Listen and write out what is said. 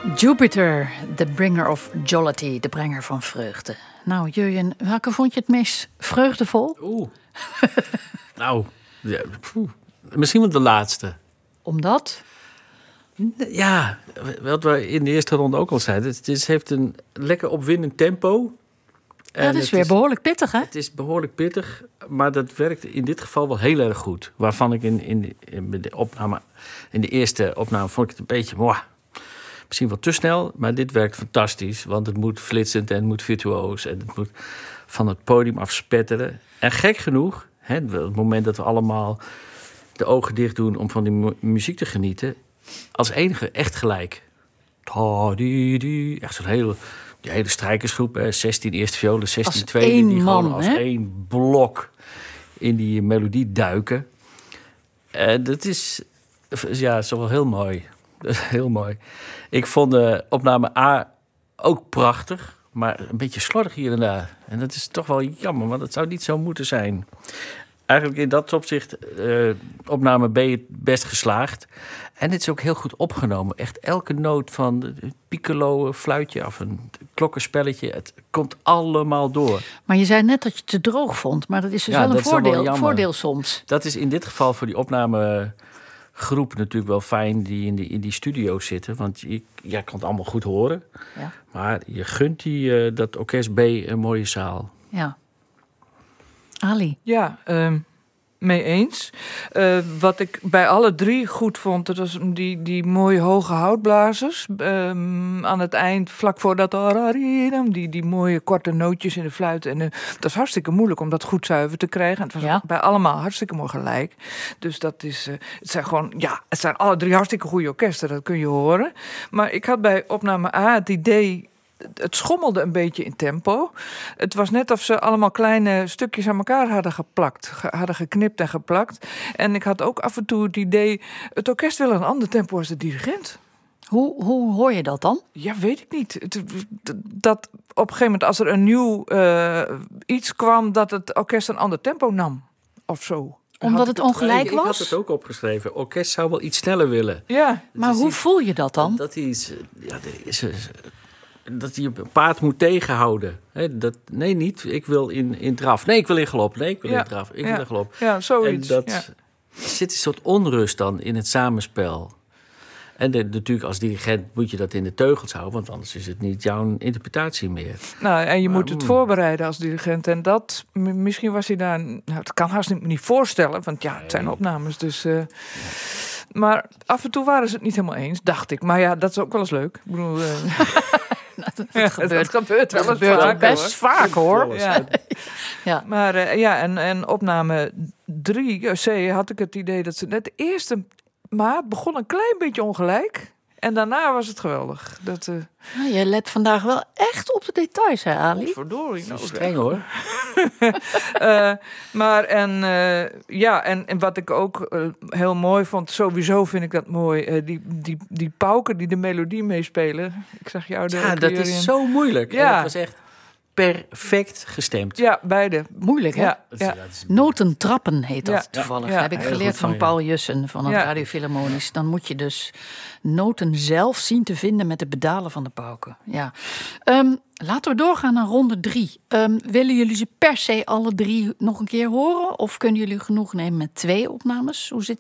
Jupiter, the bringer of jollity, de brenger van vreugde. Nou, Jurjen, welke vond je het meest vreugdevol? Nou, ja, misschien wel de laatste. Omdat? Ja, wat we in de eerste ronde ook al zeiden. Het heeft een lekker opwindend tempo. Ja, dat is weer behoorlijk pittig, hè? Het is behoorlijk pittig, maar dat werkt in dit geval wel heel erg goed. Waarvan ik in de eerste opname vond ik het een beetje... misschien wel te snel, maar dit werkt fantastisch. Want het moet flitsend en het moet virtuoos. En het moet van het podium afspetteren. En gek genoeg, het moment dat we allemaal de ogen dicht doen om van die muziek te genieten, als enige echt gelijk. Echt zo'n die hele strijkersgroep, 16 eerste violen, 16 tweede, die gewoon als één blok in die melodie duiken. Dat is wel heel mooi. Dat is heel mooi. Ik vond de opname A ook prachtig, maar een beetje slordig hier en daar. En dat is toch wel jammer, want het zou niet zo moeten zijn. Eigenlijk in dat opzicht opname B het best geslaagd. En het is ook heel goed opgenomen. Echt elke noot van het piccolo, fluitje of een klokkenspelletje, het komt allemaal door. Maar je zei net dat je het te droog vond, maar dat is dus wel een voordeel soms. Dat is in dit geval voor die opnamegroep natuurlijk wel fijn die in die studio's zitten. Want je kan het allemaal goed horen. Ja. Maar je gunt dat orkest B een mooie zaal. Ja. Ali? Ja, mee eens. Wat ik bij alle drie goed vond, dat was die mooie hoge houtblazers. Aan het eind, vlak voor dat... Die mooie korte nootjes in de fluit. En het was hartstikke moeilijk om dat goed zuiver te krijgen. En het was bij allemaal hartstikke mooi gelijk. Dus dat is... het zijn alle drie hartstikke goede orkesten, dat kun je horen. Maar ik had bij opname A het idee... Het schommelde een beetje in tempo. Het was net of ze allemaal kleine stukjes aan elkaar hadden geknipt en geplakt. En ik had ook af en toe het idee... het orkest wil een ander tempo als de dirigent. Hoe hoor je dat dan? Ja, weet ik niet. Dat op een gegeven moment, als er een nieuw iets kwam... dat het orkest een ander tempo nam. Of zo. Omdat het ongelijk was? Ik had het ook opgeschreven. Orkest zou wel iets sneller willen. Ja. Maar hoe voel je dat dan? Dat hij iets... dat hij een paard moet tegenhouden. Nee, niet. Ik wil in draf. Nee, ik wil in galop. Nee, ik wil in draf. Ik wil in galop. Ja, zoiets. En zit een soort onrust dan in het samenspel. En natuurlijk als dirigent moet je dat in de teugels houden... want anders is het niet jouw interpretatie meer. Nou, en je moet het voorbereiden als dirigent. En dat, misschien was hij daar... Nou, dat kan haast niet voorstellen, want het zijn opnames. Dus... Maar af en toe waren ze het niet helemaal eens, dacht ik. Maar ja, dat is ook wel eens leuk. Ik bedoel... Dat gebeurt wel eens best vaak, hoor. Ja. Maar en opname 3, C, had ik het idee dat ze net de eerste maat begon een klein beetje ongelijk. En daarna was het geweldig. Je let vandaag wel echt op de details, hè, Ali? Verdorie. Nou, streng, hoor. En wat ik ook heel mooi vond... sowieso vind ik dat mooi... die pauken die de melodie meespelen. Ik zag jou dat is zo moeilijk. Ja. En dat was echt perfect gestemd. Ja, beide. Moeilijk, hè? Ja. Notentrappen heet dat toevallig. Ja. Heb ik geleerd van Paul Jussen van het Radio Philharmonisch. Dan moet je dus noten zelf zien te vinden met de pedalen van de pauken. Ja. Laten we doorgaan naar ronde 3. Willen jullie ze per se alle 3 nog een keer horen? Of kunnen jullie genoeg nemen met 2 opnames? Hoe